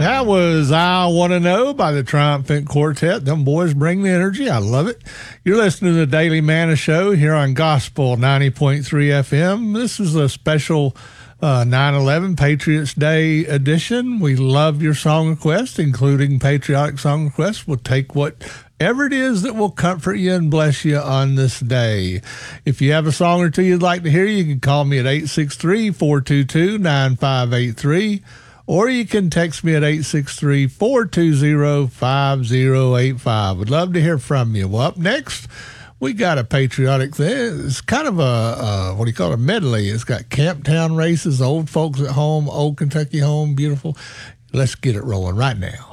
That was I Want to Know by the Triumphant Quartet. Them boys bring the energy. I love it. You're listening to the Daily Manna Show here on Gospel 90.3 FM. This is a special 9/11 Patriots Day edition. We love your song requests, including patriotic song requests. We'll take whatever it is that will comfort you and bless you on this day. If you have a song or two you'd like to hear, you can call me at 863-422-9583. Or you can text me at 863-420-5085. Would love to hear from you. Well, up next, we got a patriotic thing. It's kind of a medley. It's got Camptown races, old folks at home, old Kentucky home, beautiful. Let's get it rolling right now.